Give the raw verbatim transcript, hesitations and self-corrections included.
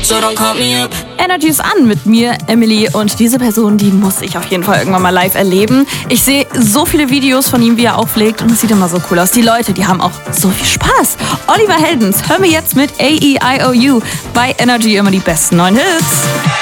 so don't call me up. Energy ist an mit mir, Emily, und diese Person, die muss ich auf jeden Fall irgendwann mal live erleben. Ich sehe so viele Videos von ihm, wie er auflegt, und es sieht immer so cool aus. Die Leute, die haben auch so viel Spaß. Oliver Heldens, hören wir jetzt mit A E I O U bei Energy, immer die besten neuen Hits.